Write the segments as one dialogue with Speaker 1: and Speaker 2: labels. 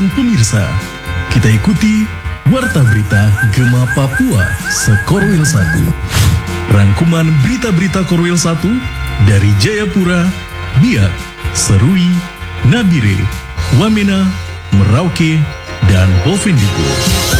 Speaker 1: dan pemirsa, kita ikuti Warta Berita Gema Papua Sekorwil 1. Rangkuman berita-berita Korwil 1 dari Jayapura, Biak, Serui, Nabire, Wamena, Merauke, dan Bovendigul.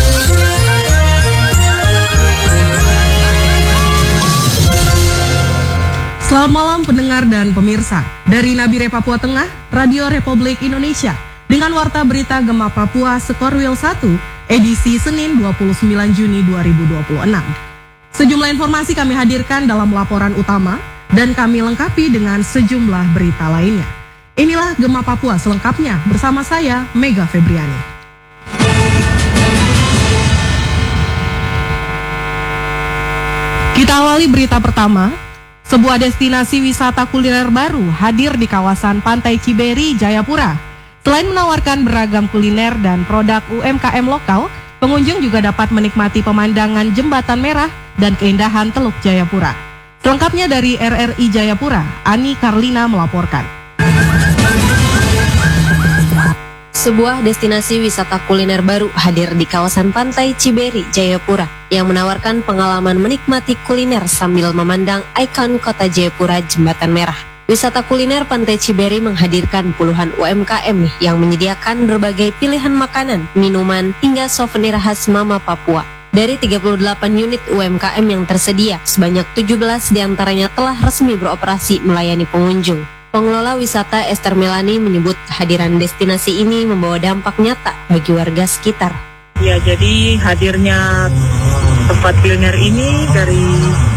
Speaker 2: Selamat malam pendengar dan pemirsa. Dari Nabire Papua Tengah, Radio Republik Indonesia, dengan Warta Berita Gema Papua Sekorwil 1, edisi Senin 29 Juni 2026. Sejumlah informasi kami hadirkan dalam laporan utama, dan kami lengkapi dengan sejumlah berita lainnya. Inilah Gema Papua selengkapnya bersama saya, Mega Febriani. Kita awali berita pertama. Sebuah destinasi wisata kuliner baru hadir di kawasan Pantai Ciberi, Jayapura. Selain menawarkan beragam kuliner dan produk UMKM lokal, pengunjung juga dapat menikmati pemandangan Jembatan Merah dan keindahan Teluk Jayapura. Selengkapnya dari RRI Jayapura, Ani Karlina melaporkan.
Speaker 3: Sebuah destinasi wisata kuliner baru hadir di kawasan Pantai Ciberi, Jayapura, yang menawarkan pengalaman menikmati kuliner sambil memandang ikon kota Jayapura, Jembatan Merah. Wisata kuliner Pantai Ciberi menghadirkan puluhan UMKM yang menyediakan berbagai pilihan makanan, minuman, hingga souvenir khas Mama Papua. Dari 38 unit UMKM yang tersedia, sebanyak 17 diantaranya telah resmi beroperasi melayani pengunjung. Pengelola wisata Esther Melani menyebut kehadiran destinasi ini membawa dampak nyata bagi warga sekitar.
Speaker 4: Ya, jadi hadirnya tempat kuliner ini dari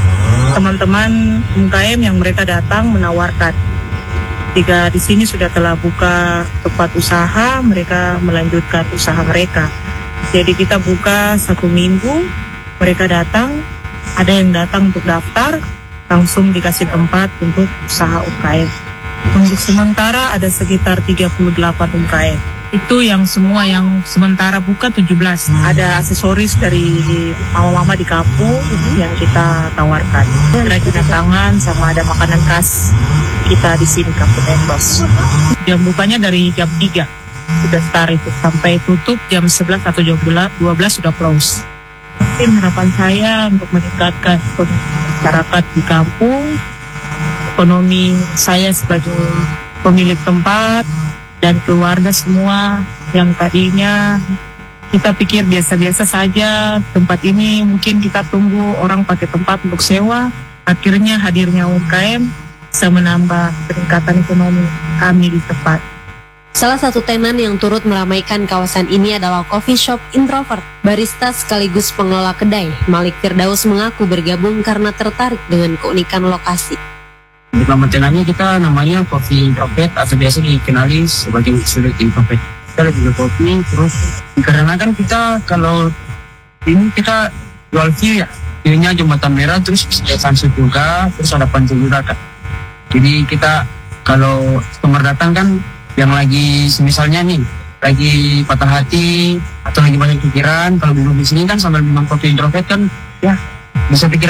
Speaker 4: teman-teman UMKM yang mereka datang menawarkan. Jika di sini sudah telah buka tempat usaha, mereka melanjutkan usaha mereka. Jadi kita buka 1 minggu, mereka datang, ada yang datang untuk daftar, langsung dikasih tempat untuk usaha UMKM. Untuk sementara ada sekitar 38 UMKM. Itu yang semua yang sementara buka 17. Ada aksesoris dari mama-mama di kampung yang kita tawarkan. Kerajinan tangan sama ada makanan khas kita di sini Kampung Embos. Jam bukanya dari jam 3 sudah start itu sampai tutup jam 11 atau jam 12 sudah close. Mungkin harapan saya untuk meningkatkan masyarakat di kampung, ekonomi saya sebagai pemilik tempat dan keluarga semua yang tadinya kita pikir biasa-biasa saja tempat ini, mungkin kita tunggu orang pakai tempat untuk sewa, akhirnya hadirnya UMKM bisa menambah peningkatan ekonomi kami di tempat.
Speaker 3: Salah satu tenan yang turut meramaikan kawasan ini adalah coffee shop introvert. Barista sekaligus pengelola kedai, Malik Firdaus, mengaku bergabung karena tertarik dengan keunikan lokasi.
Speaker 5: Di tenannya kita namanya kopi introvert atau biasa dikenali sebagai sudut introvert. Kita lebih ke kopi, terus karena kan kita kalau ini kita jual view ya, view-nya Jembatan Merah, terus sunset juga, terus ada pantai juga kan. Jadi kita kalau customer datang kan yang lagi misalnya nih lagi patah hati atau lagi banyak pikiran, kalau duduk di sini kan sambil minum kopi introvert kan ya bisa pikiran